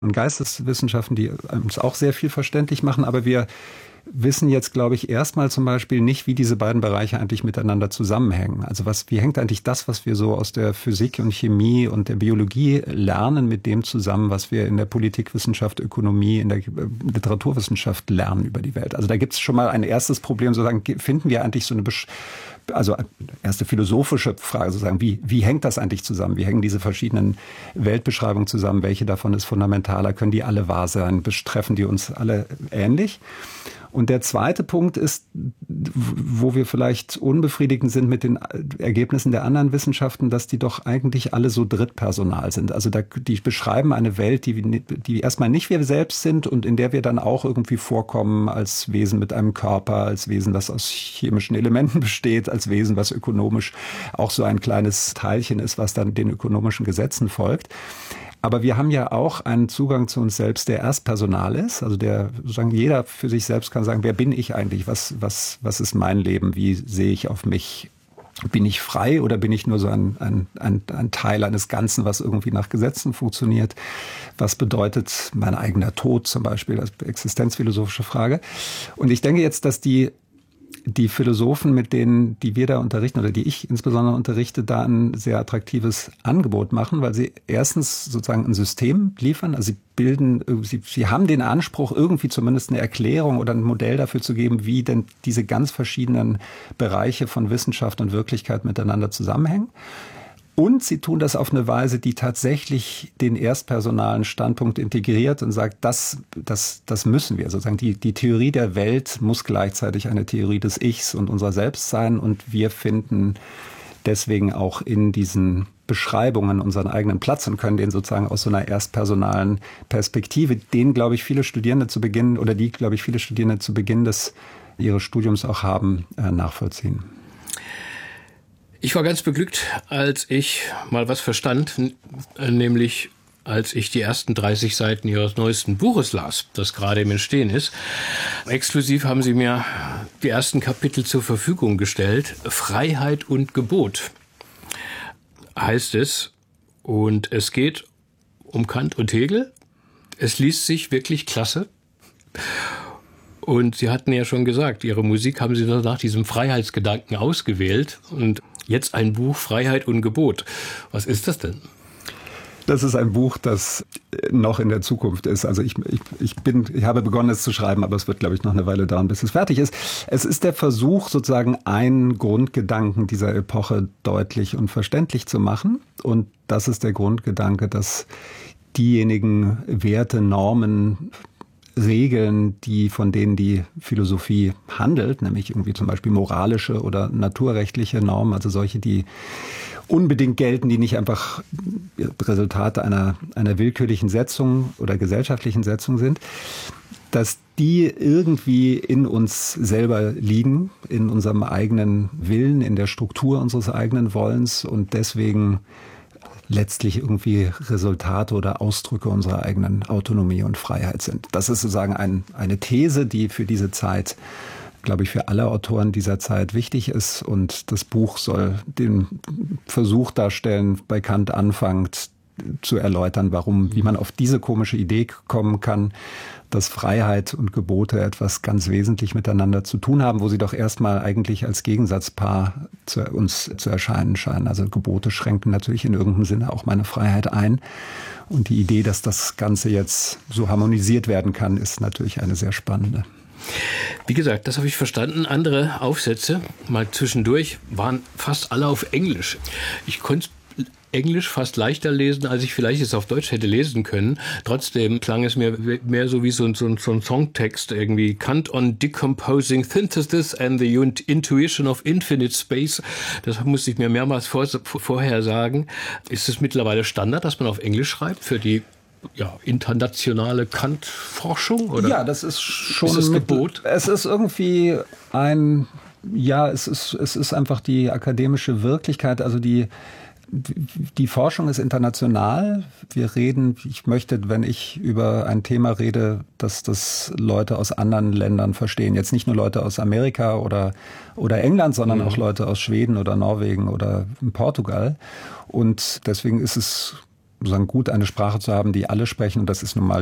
und Geisteswissenschaften, die uns auch sehr viel verständlich machen. Aber wir wissen jetzt, glaube ich, erstmal zum Beispiel nicht, wie diese beiden Bereiche eigentlich miteinander zusammenhängen. Also wie hängt eigentlich das, was wir so aus der Physik und Chemie und der Biologie lernen, mit dem zusammen, was wir in der Politikwissenschaft, Ökonomie, in der Literaturwissenschaft lernen über die Welt? Also da gibt es schon mal ein erstes Problem, sozusagen, finden wir eigentlich so eine erste philosophische Frage sozusagen, wie hängt das eigentlich zusammen? Wie hängen diese verschiedenen Weltbeschreibungen zusammen? Welche davon ist fundamentaler? Können die alle wahr sein? Betreffen die uns alle ähnlich? Und der zweite Punkt ist, wo wir vielleicht unbefriedigend sind mit den Ergebnissen der anderen Wissenschaften, dass die doch eigentlich alle so Drittpersonal sind. Also die beschreiben eine Welt, die erstmal nicht wir selbst sind und in der wir dann auch irgendwie vorkommen als Wesen mit einem Körper, als Wesen, das aus chemischen Elementen besteht, als Wesen, was ökonomisch auch so ein kleines Teilchen ist, was dann den ökonomischen Gesetzen folgt. Aber wir haben ja auch einen Zugang zu uns selbst, der erstpersonal ist. Also der sozusagen jeder für sich selbst kann sagen, wer bin ich eigentlich? Was ist mein Leben? Wie sehe ich auf mich? Bin ich frei oder bin ich nur so ein Teil eines Ganzen, was irgendwie nach Gesetzen funktioniert? Was bedeutet mein eigener Tod zum Beispiel als existenzphilosophische Frage? Und ich denke jetzt, dass die Philosophen, mit denen, die wir da unterrichten oder die ich insbesondere unterrichte, da ein sehr attraktives Angebot machen, weil sie erstens sozusagen ein System liefern. Also sie haben den Anspruch, irgendwie zumindest eine Erklärung oder ein Modell dafür zu geben, wie denn diese ganz verschiedenen Bereiche von Wissenschaft und Wirklichkeit miteinander zusammenhängen. Und sie tun das auf eine Weise, die tatsächlich den erstpersonalen Standpunkt integriert und sagt, das müssen wir. Sozusagen die Theorie der Welt muss gleichzeitig eine Theorie des Ichs und unserer selbst sein. Und wir finden deswegen auch in diesen Beschreibungen unseren eigenen Platz und können den sozusagen aus so einer erstpersonalen Perspektive, glaube ich, viele Studierende zu Beginn ihres Studiums auch haben, nachvollziehen. Ich war ganz beglückt, als ich mal was verstand, nämlich als ich die ersten 30 Seiten Ihres neuesten Buches las, das gerade im Entstehen ist. Exklusiv haben Sie mir die ersten Kapitel zur Verfügung gestellt. Freiheit und Gebot heißt es. Und es geht um Kant und Hegel. Es liest sich wirklich klasse. Und Sie hatten ja schon gesagt, Ihre Musik haben Sie nach diesem Freiheitsgedanken ausgewählt. Und jetzt ein Buch Freiheit und Gebot. Was ist das denn? Das ist ein Buch, das noch in der Zukunft ist. Also ich habe begonnen, es zu schreiben, aber es wird, glaube ich, noch eine Weile dauern, bis es fertig ist. Es ist der Versuch, sozusagen einen Grundgedanken dieser Epoche deutlich und verständlich zu machen. Und das ist der Grundgedanke, dass diejenigen Werte, Normen, Regeln, von denen die Philosophie handelt, nämlich irgendwie zum Beispiel moralische oder naturrechtliche Normen, also solche, die unbedingt gelten, die nicht einfach Resultate einer willkürlichen Setzung oder gesellschaftlichen Setzung sind, dass die irgendwie in uns selber liegen, in unserem eigenen Willen, in der Struktur unseres eigenen Wollens und deswegen letztlich irgendwie Resultate oder Ausdrücke unserer eigenen Autonomie und Freiheit sind. Das ist sozusagen eine These, die für diese Zeit, glaube ich, für alle Autoren dieser Zeit wichtig ist. Und das Buch soll den Versuch darstellen, bei Kant anfangend zu erläutern, wie man auf diese komische Idee kommen kann, dass Freiheit und Gebote etwas ganz wesentlich miteinander zu tun haben, wo sie doch erstmal eigentlich als Gegensatzpaar uns zu erscheinen scheinen. Also Gebote schränken natürlich in irgendeinem Sinne auch meine Freiheit ein. Und die Idee, dass das Ganze jetzt so harmonisiert werden kann, ist natürlich eine sehr spannende. Wie gesagt, das habe ich verstanden. Andere Aufsätze, mal zwischendurch, waren fast alle auf Englisch. Ich konnte Englisch fast leichter lesen, als ich vielleicht es auf Deutsch hätte lesen können. Trotzdem klang es mir mehr so wie so ein Songtext irgendwie. Kant on Decomposing Synthesis and the Intuition of Infinite Space. Das musste ich mir mehrmals vorher sagen. Ist es mittlerweile Standard, dass man auf Englisch schreibt für die internationale Kant-Forschung? Ja, das ist schon ist das Gebot. Es ist irgendwie es ist einfach die akademische Wirklichkeit, also die Forschung ist international. Ich möchte, wenn ich über ein Thema rede, dass das Leute aus anderen Ländern verstehen. Jetzt nicht nur Leute aus Amerika oder England, sondern auch Leute aus Schweden oder Norwegen oder Portugal. Und deswegen ist es sozusagen gut, eine Sprache zu haben, die alle sprechen. Und das ist nun mal